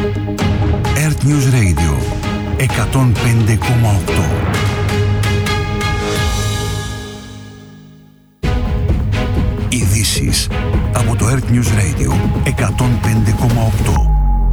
Earth News Radio 105,8. Ειδήσεις από το Earth News Radio 105,8.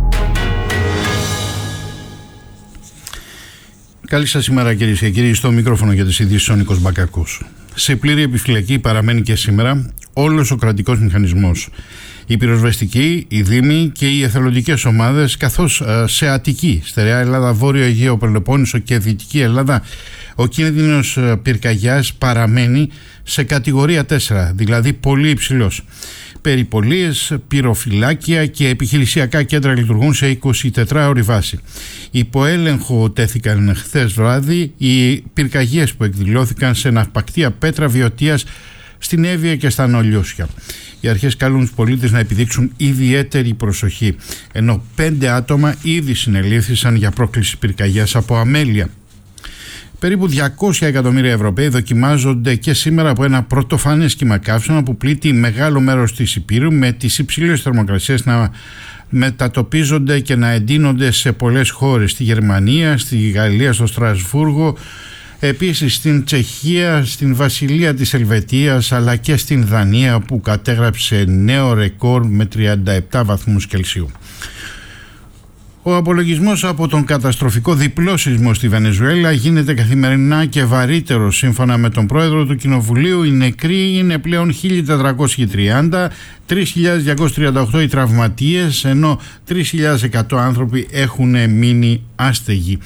Καλή σας ημέρα, κυρίες και κύριοι. Στο μικρόφωνο για τις ειδήσεις ο Νίκος Μπακακούς. Σε πλήρη επιφυλακή παραμένει και σήμερα όλος ο κρατικός μηχανισμός. Οι πυροσβεστικοί, οι δήμοι και οι εθελοντικές ομάδες, καθώς σε Αττική, Στερεά Ελλάδα, Βόρειο Αιγαίο, Πελοπόννησο και Δυτική Ελλάδα ο κίνδυνος πυρκαγιάς παραμένει σε κατηγορία 4, δηλαδή πολύ υψηλός. Περιπολίες, πυροφυλάκια και επιχειρησιακά κέντρα λειτουργούν σε 24ωρη βάση. Υπό έλεγχο τέθηκαν χθες βράδυ οι πυρκαγιές που εκδηλώθηκαν σε ναυπακτεία Πέτρα Βιωτίας στην Εύβοια και στα Νολιώσια. Οι αρχές καλούν τους πολίτες να επιδείξουν ιδιαίτερη προσοχή, ενώ 5 άτομα ήδη συνελήφθησαν για πρόκληση πυρκαγιάς από αμέλεια. Περίπου 200 εκατομμύρια Ευρωπαίοι δοκιμάζονται και σήμερα από ένα πρωτοφανές κύμα καύσωνα που πλήττει μεγάλο μέρος της Υπήρου, με τις υψηλές θερμοκρασίες να μετατοπίζονται και να εντείνονται σε πολλές χώρες, στη Γερμανία, στη Γαλλία, στο Στρασβούργο, επίσης στην Τσεχία, στην Βασιλεία της Ελβετίας, αλλά και στην Δανία που κατέγραψε νέο ρεκόρ με 37 βαθμούς Κελσίου. Ο απολογισμός από τον καταστροφικό διπλό σεισμό στη Βενεζουέλα γίνεται καθημερινά και βαρύτερο. Σύμφωνα με τον πρόεδρο του Κοινοβουλίου, οι νεκροί είναι πλέον 1.430, 3.238 οι τραυματίες, ενώ 3.100 άνθρωποι έχουν μείνει άστεγοι.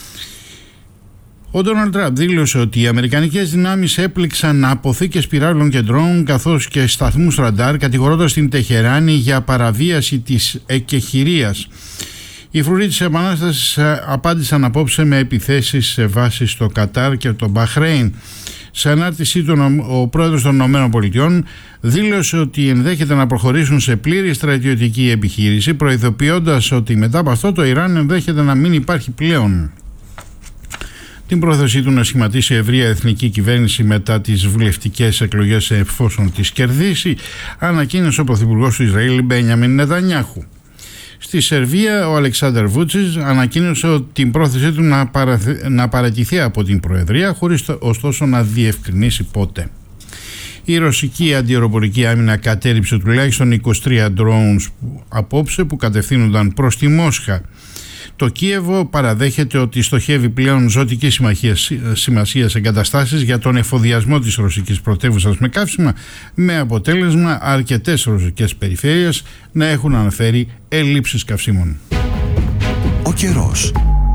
Ο Ντόναλντ Τραμπ δήλωσε ότι οι αμερικανικές δυνάμεις έπληξαν αποθήκες πυράλων και ντρόουν καθώς και σταθμούς ραντάρ, κατηγορώντας την Τεχεράνη για παραβίαση της εκεχηρίας. Οι φρουροί της Επανάστασης απάντησαν απόψε με επιθέσεις σε βάσεις στο Κατάρ και το Μπαχρέιν. Σε ανάρτησή του, ο πρόεδρος των ΗΠΑ δήλωσε ότι ενδέχεται να προχωρήσουν σε πλήρη στρατιωτική επιχείρηση, προειδοποιώντας ότι μετά από αυτό το Ιράν ενδέχεται να μην υπάρχει πλέον. Την πρόθεσή του να σχηματίσει ευρεία εθνική κυβέρνηση μετά τις βουλευτικές εκλογές, εφόσον τις κερδίσει, ανακοίνωσε ο πρωθυπουργός του Ισραήλ Μπένιαμιν Νετανιάχου. Στη Σερβία, ο Αλεξάνδερ Βούτσιτς ανακοίνωσε την πρόθεσή του να παραιτηθεί από την Προεδρία, χωρίς ωστόσο να διευκρινίσει πότε. Η ρωσική αντιαεροπορική άμυνα κατέριψε τουλάχιστον 23 drones απόψε που κατευθύνονταν προς τη Μόσχα. Το Κίεβο παραδέχεται ότι στοχεύει πλέον ζωτικής σημασίας εγκαταστάσεις για τον εφοδιασμό της ρωσικής πρωτεύουσας με καύσιμα, με αποτέλεσμα αρκετές ρωσικές περιφέρειες να έχουν αναφέρει ελλείψεις καυσίμων. Ο καιρός.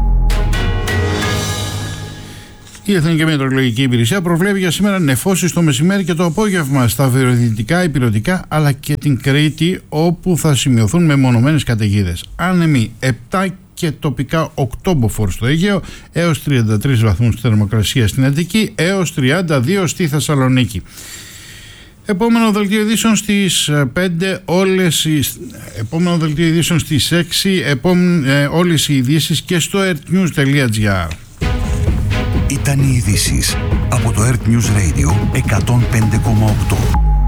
Η Εθνική Μετεωρολογική Υπηρεσία προβλέπει για σήμερα νεφώσεις το μεσημέρι και το απόγευμα στα βορειοδυτικά, ηπειρωτικά αλλά και την Κρήτη, όπου θα σημειωθούν μεμονωμένες καταιγίδες. Άνεμοι 7 και τοπικά 8 μποφόρ στο Αιγαίο, έως 33 βαθμούς θερμοκρασία στην Αττική, έως 32 στη Θεσσαλονίκη. Επόμενο δελτίο ειδήσεων στις 5, επόμενο δελτίο ειδήσεων στις 6, όλες οι ειδήσεις και στο earthnews.gr. Ήταν οι ειδήσεις από το Earth News Radio 105,8.